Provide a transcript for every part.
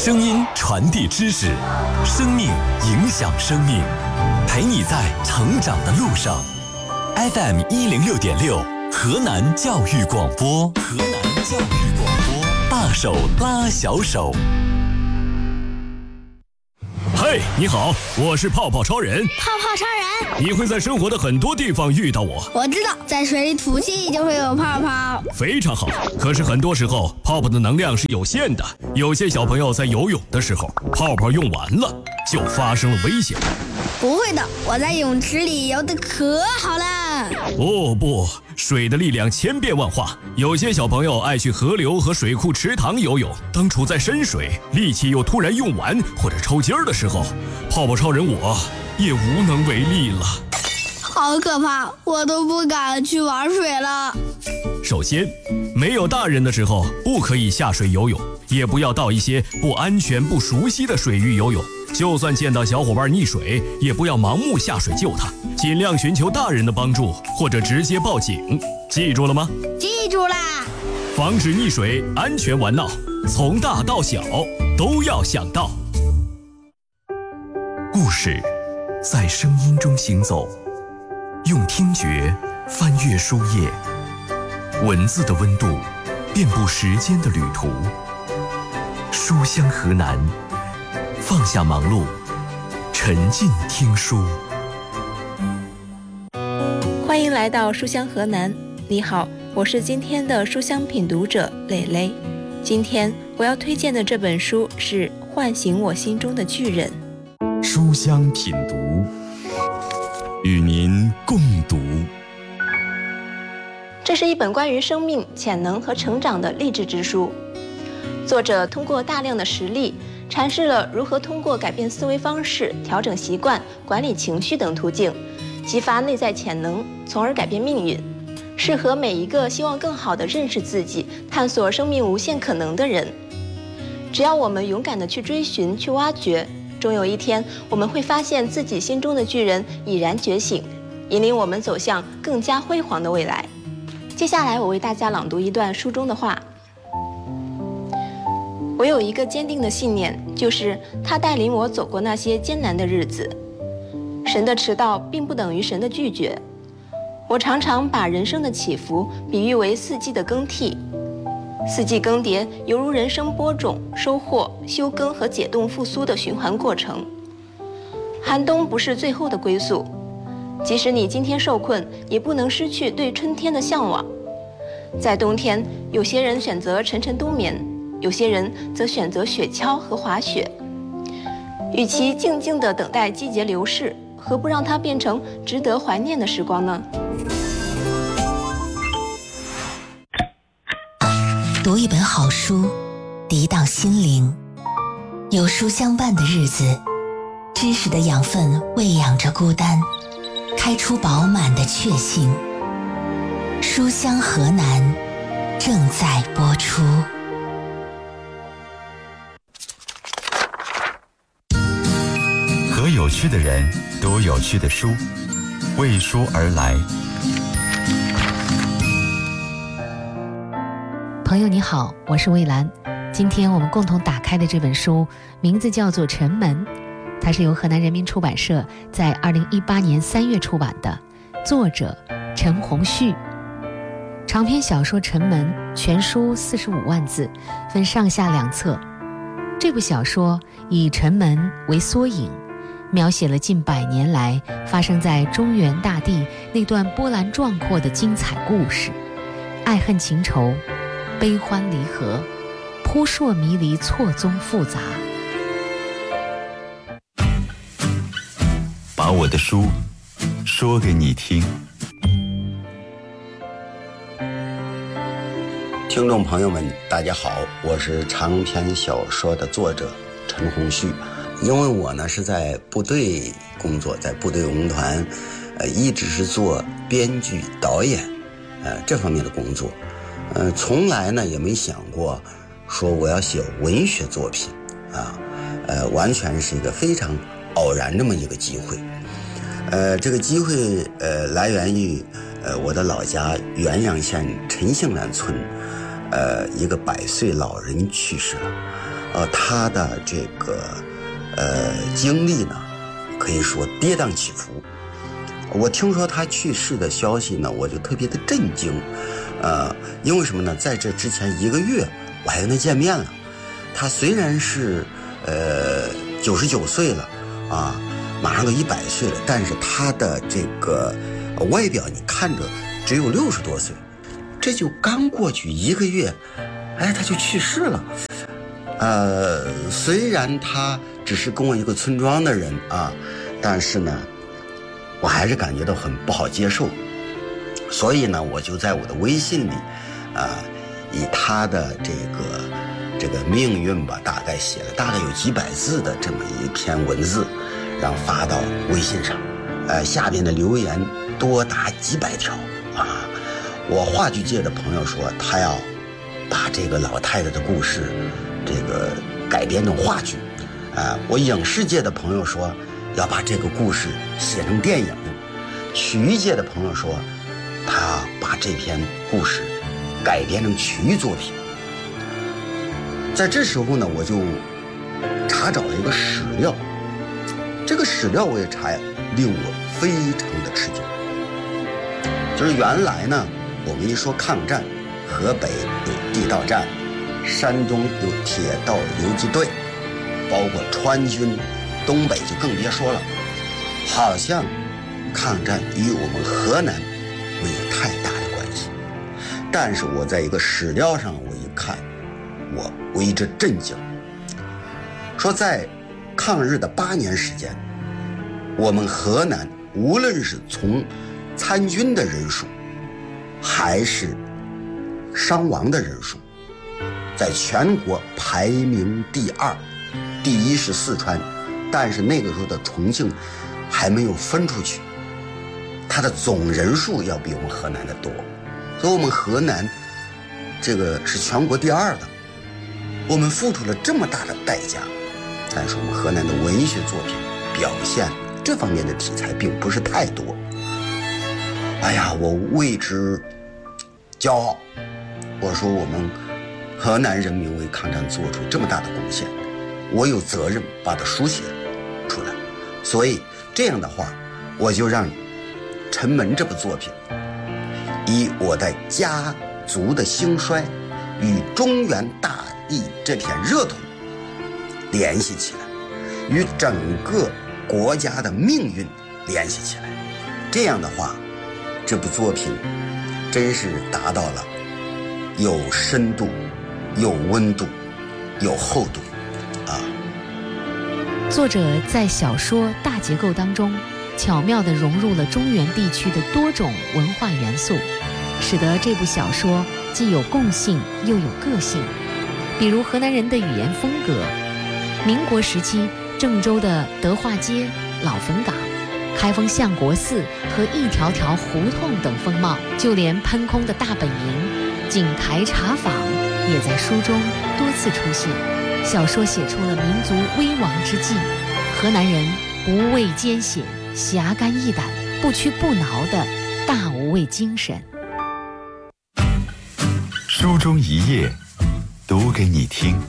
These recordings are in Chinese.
声音传递知识，生命影响生命，陪你在成长的路上。FM 106.6，河南教育广播，河南教育广播，大手拉小手。 嘿，你好，我是泡泡超人。 泡泡超人， 你会在生活的很多地方遇到我。 我知道，在水里吐气就会有泡泡。 非常好，可是很多时候泡泡的能量是有限的，有些小朋友在游泳的时候，泡泡用完了，就发生了危险。 不会的，我在泳池里游得可好了。 哦不，水的力量千变万化，有些小朋友爱去河流和水库池塘游泳，当处在深水，力气又突然用完或者抽筋儿的时候，泡泡超人我也无能为力了。 好可怕，我都不敢去玩水了。 首先，没有大人的时候不可以下水游泳，也不要到一些不安全不熟悉的水域游泳，就算见到小伙伴溺水，也不要盲目下水救他，尽量寻求大人的帮助，或者直接报警。记住了吗？ 记住啦！ 防止溺水，安全玩闹，从大到小都要想到。 故事在声音中行走，用听觉翻阅书页，文字的温度遍布时间的旅途。书香河南，放下忙碌，沉浸听书。 欢迎来到书香河南，你好，我是今天的书香品读者蕾蕾。今天我要推荐的这本书是《唤醒我心中的巨人》。 书香品读，与您共读。 这是一本关于生命、潜能和成长的励志之书。作者通过大量的实例，阐释了如何通过改变思维方式、调整习惯、管理情绪等途径，激发内在潜能，从而改变命运，适合每一个希望更好地认识自己、探索生命无限可能的人。只要我们勇敢地去追寻、去挖掘，终有一天我们会发现自己心中的巨人已然觉醒，引领我们走向更加辉煌的未来。接下来我为大家朗读一段书中的话。我有一个坚定的信念，就是他带领我走过那些艰难的日子。神的迟到并不等于神的拒绝。我常常把人生的起伏比喻为四季的更替，四季更迭犹如人生播种、收获、休耕和解冻复苏的循环过程。寒冬不是最后的归宿，即使你今天受困，也不能失去对春天的向往。在冬天，有些人选择沉沉冬眠，有些人则选择雪橇和滑雪。与其静静地等待季节流逝，何不让它变成值得怀念的时光呢？ 读一本好书，涤荡心灵。有书相伴的日子，知识的养分喂养着孤单，开出饱满的确信。书香河南正在播出。 和有趣的人读有趣的书，为书而来。 朋友你好，我是蔚兰。今天我们共同打开的这本书名字叫做《沉门》，它是由河南人民出版社在2018年3月出版的，作者陈鸿旭。长篇小说《沉门》全书45万字，分上下两册。这部小说以沉门为缩影，描写了近100年来发生在中原大地那段波澜壮阔的精彩故事，爱恨情仇，悲欢离合，扑朔迷离，错综复杂。 把我的书说给你听。 听众朋友们大家好，我是长篇小说的作者陈鸿旭。因为我呢是在部队工作，在部队文工团一直是做编剧导演这方面的工作，从来呢也没想过说我要写文学作品完全是一个非常偶然这么一个机会。这个机会来源于我的老家原阳县陈姓兰村一个100岁老人去世了， 他的这个经历呢，可以说跌宕起伏。我听说他去世的消息呢，我就特别的震惊。因为什么呢？在这之前1个月，我还跟他见面了。他虽然是99岁了啊，马上都100岁了，但是他的这个外表你看着只有60多岁。这就刚过去1个月，哎，他就去世了。虽然他只是跟我一个村庄的人啊，但是呢，我还是感觉到很不好接受。所以呢，我就在我的微信里，以他的这个命运吧，大概写了大概有几百字的这么一篇文字，然后发到微信上。下边的留言多达几百条啊！我话剧界的朋友说，他要把这个老太太的故事这个改编成话剧。我影视界的朋友说要把这个故事写成电影。曲艺界的朋友说，他要把这篇故事改编成曲艺作品。在这时候呢，我就查找了一个史料，这个史料我也查呀，令我非常的吃惊。就是原来呢，我们一说抗战，河北有地道战，山东有铁道游击队，包括川军，东北就更别说了。好像抗战与我们河南没有太大的关系。但是我在一个史料上我一看，我为之震惊。说在抗日的8年时间，我们河南无论是从参军的人数还是伤亡的人数，在全国排名第2，第1是四川，但是那个时候的重庆还没有分出去，它的总人数要比我们河南的多，所以我们河南这个是全国第2的。我们付出了这么大的代价，但是我们河南的文学作品表现这方面的题材并不是太多。哎呀，我为之骄傲。我说我们河南人民为抗战做出这么大的贡献，我有责任把它书写出来。所以这样的话，我就让《陈门》这部作品以我的家族的兴衰与中原大地这片热土联系起来，与整个国家的命运联系起来。这样的话，这部作品真是达到了有深度、有温度、有厚度啊！ 作者在小说大结构当中巧妙地融入了中原地区的多种文化元素，使得这部小说既有共性又有个性。比如河南人的语言风格，民国时期郑州的德化街、老坟岗、开封相国寺和一条条胡同等风貌，就连喷空的大本营、井台茶坊也在书中多次出现。小说写出了民族危亡之际，河南人不畏艰险、侠肝义胆、不屈不挠的大无畏精神。 书中一页，读给你听。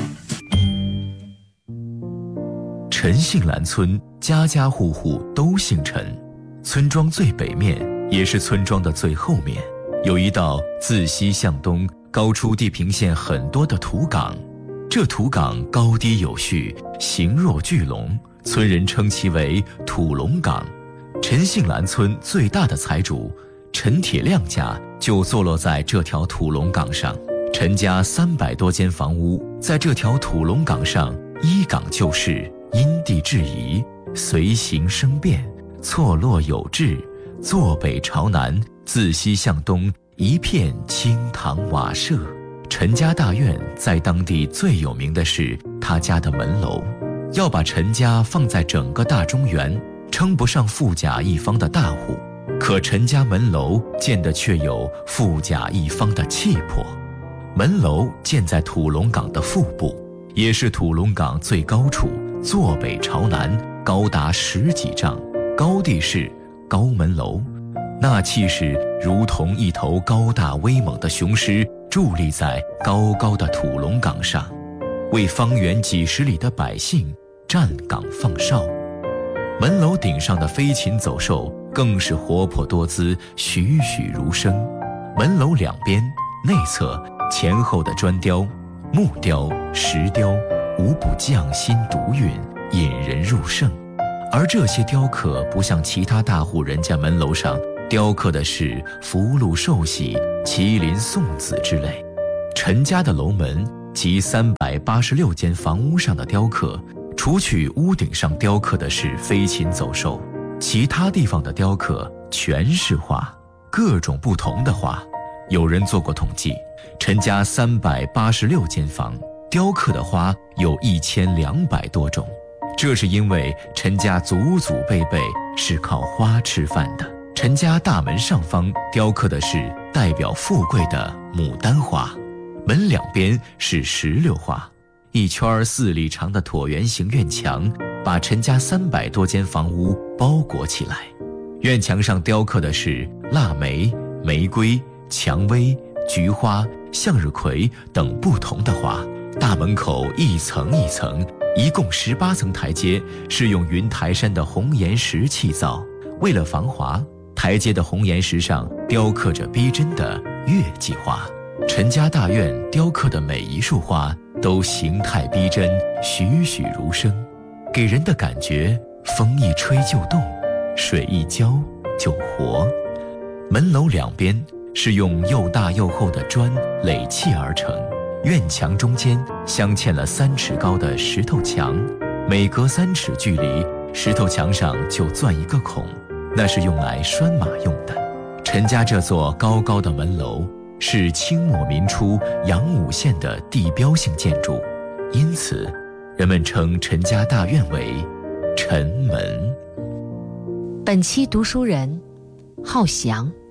陈姓兰村家家户户都姓陈，村庄最北面也是村庄的最后面，有一道自西向东高出地平线很多的土岗。这土岗高低有序，形若巨龙，村人称其为土龙岗。陈姓兰村最大的财主陈铁亮家就坐落在这条土龙岗上。陈家300多间房屋在这条土龙岗上依岗就势，因地制宜，随形生变，错落有致，坐北朝南，自西向东，一片青堂瓦舍。陈家大院在当地最有名的是他家的门楼，要把陈家放在整个大中原，称不上富甲一方的大户，可陈家门楼建的却有富甲一方的气魄。门楼建在土龙岗的腹部，也是土龙岗最高处，坐北朝南，高达10几丈，高地是高门楼，那气势如同一头高大威猛的雄狮伫立在高高的土龙岗上。 为方圆几十里的百姓站岗放哨。门楼顶上的飞禽走兽更是活泼多姿，栩栩如生。门楼两边、内侧、前后的砖雕、木雕、石雕，无不匠心独运，引人入胜。而这些雕刻不像其他大户人家门楼上雕刻的是福禄寿喜、麒麟送子之类。陈家的楼门及386间房屋上的雕刻，除去屋顶上雕刻的是飞禽走兽，其他地方的雕刻全是花，各种不同的花。有人做过统计，陈家386间房雕刻的花有1200多种。这是因为陈家祖祖辈辈是靠花吃饭的。陈家大门上方雕刻的是代表富贵的牡丹花，门两边是石榴花。一圈4里长的椭圆形院墙把陈家300多间房屋包裹起来。院墙上雕刻的是腊梅、玫瑰、蔷薇、菊花、向日葵等不同的花。大门口一层一层，一共18层台阶，是用云台山的红岩石砌造。为了防滑，台阶的红岩石上雕刻着逼真的月季花。陈家大院雕刻的每一束花都形态逼真，栩栩如生，给人的感觉风一吹就动，水一浇就活。门楼两边是用又大又厚的砖垒砌而成，院墙中间镶嵌了3尺高的石头墙，每隔3尺距离，石头墙上就钻一个孔，那是用来拴马用的。陈家这座高高的门楼是清末民初阳武县的地标性建筑，因此人们称陈家大院为陈门。 本期读书人浩翔。